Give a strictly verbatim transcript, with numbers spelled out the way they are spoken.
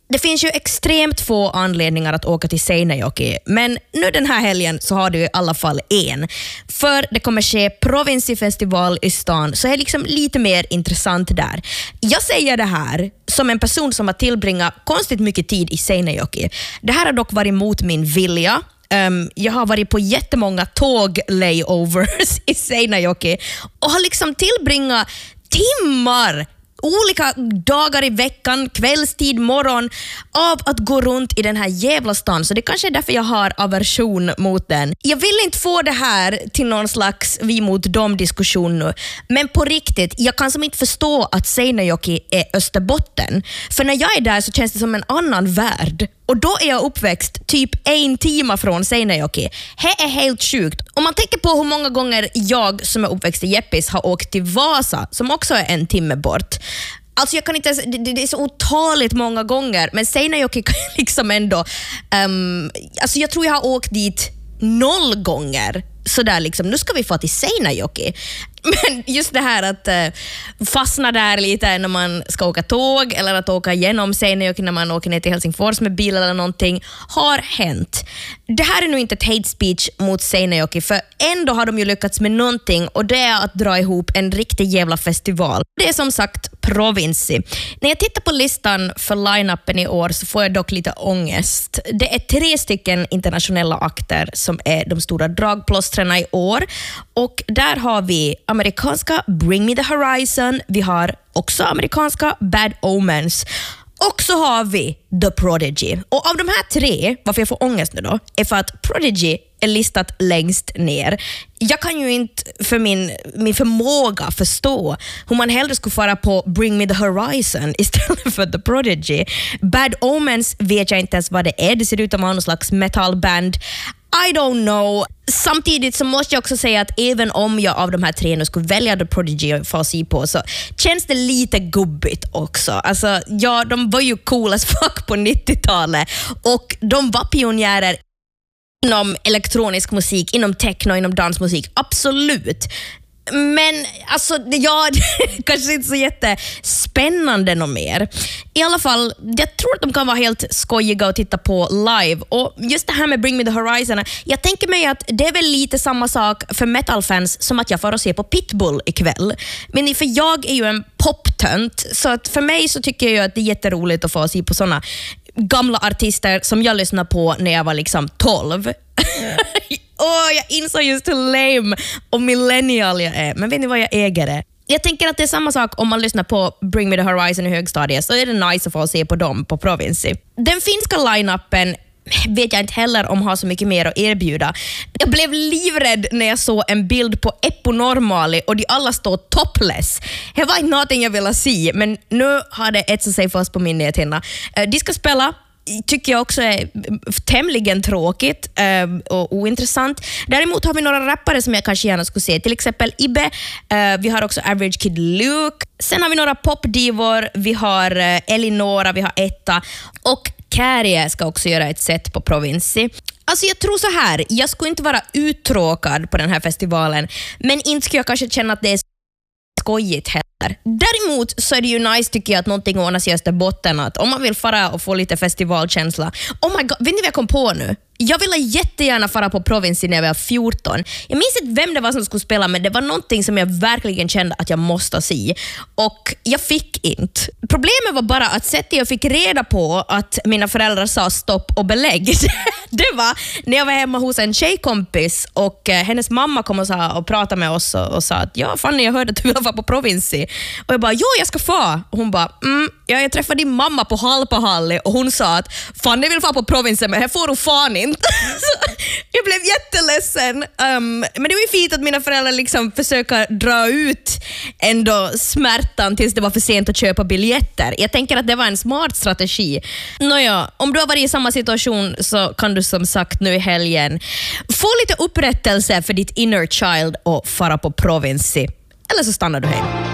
Det finns ju extremt få anledningar att åka till Seinäjoki, men nu den här helgen så har du i alla fall en. För det kommer ske Provinsi-festival i stan, så är det liksom lite mer intressant där. Jag säger det här som en person som har tillbringat konstigt mycket tid i Seinäjoki. Det här har dock varit mot min vilja. Um, jag har varit på jättemånga tåg-layovers i Seinäjoki och har liksom tillbringat timmar, olika dagar i veckan, kvällstid, morgon, av att gå runt i den här jävla stan. Så det kanske är därför jag har aversion mot den. Jag vill inte få det här till någon slags vi mot dem diskussion nu. Men på riktigt, jag kan som inte förstå att Seinäjoki är Österbotten. För när jag är där så känns det som en annan värld. Och då är jag uppväxt typ en timme från Seinäjoki. Det är helt sjukt. Om man tänker på hur många gånger jag som är uppväxt i Jeppis har åkt till Vasa, som också är en timme bort. Alltså jag kan inte, det, det är så otaligt många gånger, men Seinäjoki kan liksom ändå, um, alltså jag tror jag har åkt dit noll gånger. Så där liksom, nu ska vi få till Seinäjoki. Men just det här att uh, fastna där lite när man ska åka tåg eller att åka genom Seinäjoki när man åker ner till Helsingfors med bil eller någonting har hänt. Det här är nu inte ett hate speech mot Seinäjoki, för ändå har de ju lyckats med någonting, och det är att dra ihop en riktig jävla festival. Det är som sagt Provinsi. När jag tittar på listan för line-upen i år så får jag dock lite ångest. Det är tre stycken internationella akter som är de stora dragplåstrarna i år, och där har vi amerikanska Bring Me The Horizon, vi har också amerikanska Bad Omens, och så har vi The Prodigy. Och av de här tre, varför jag får ångest nu då, är för att Prodigy är listat längst ner. Jag kan ju inte för min, min förmåga förstå hur man hellre skulle fara på Bring Me The Horizon istället för The Prodigy. Bad Omens vet jag inte ens vad det är. Det ser ut att vara någon slags metalband. I don't know. Samtidigt så måste jag också säga att även om jag av de här tre nu skulle välja The Prodigy för att se på, så känns det lite gubbigt också. Alltså, ja, de var ju cool as fuck på nittiotalet, och de var pionjärer inom elektronisk musik, inom techno, inom dansmusik. Absolut. Men alltså, ja, kanske inte så jättespännande något mer. I alla fall, jag tror att de kan vara helt skojiga att titta på live. Och just det här med Bring Me The Horizon, jag tänker mig att det är väl lite samma sak för metalfans som att jag får att se på Pitbull ikväll. Men för jag är ju en poptönt, så att för mig så tycker jag att det är jätteroligt att få se på såna gamla artister som jag lyssnade på när jag var liksom tolv. Åh, jag insåg just hur lame och millennial jag är. Men vet ni vad, jag äger det. Jag tänker att det är samma sak om man lyssnar på Bring Me The Horizon i högstadiet, så är det nice att få se på dem på Provinsi. Den finska line-upen vet jag inte heller om har så mycket mer att erbjuda. Jag blev livrädd när jag såg en bild på Eppu Normaali och de alla står topless. Det var inte någonting jag ville se, men nu har det etsat sig fast på min näthinna. De ska spela, tycker jag också är tämligen tråkigt eh, och ointressant. Däremot har vi några rappare som jag kanske gärna skulle se. Till exempel Ibbe, eh, vi har också Average Kid Luke. Sen har vi några popdivor, vi har eh, Elinora, vi har Etta, och Kääriä ska också göra ett set på Provinsi. Alltså jag tror så här, jag skulle inte vara uttråkad på den här festivalen, men inte skulle jag kanske känna att det är skojigt heller. Däremot så är det ju nice, tycker jag, att någonting ordnas i Österbotten, att om man vill fara och få lite festivalkänsla. Oh my god, vet ni vad jag kom på nu? Jag ville jättegärna fara på Provinsi när jag var fjorton. Jag minns inte vem det var som skulle spela, men det var någonting som jag verkligen kände att jag måste se. Och jag fick inte. Problemet var bara att sättet jag fick reda på att mina föräldrar sa stopp och belägg. Det var när jag var hemma hos en tjejkompis och hennes mamma kom och, sa, och pratade med oss och, och sa att ja, Fanny, jag hörde att du vill vara på Provinsi. Och jag bara, jo, jag ska få. Och hon bara, mm, ja, jag träffade din mamma på Halpahalli och hon sa att Fanny vill vara på Provinsi, men här får du fan inte. Så jag blev jätteledsen. Um, men det var ju fint att mina föräldrar liksom försöker dra ut ändå smärtan tills det var för sent att köpa biljetter. Jag tänker att det var en smart strategi. Nåja, om du har varit i samma situation så kan du som sagt nu i helgen få lite upprättelse för ditt inner child och fara på Provinsi. Eller så stannar du hem.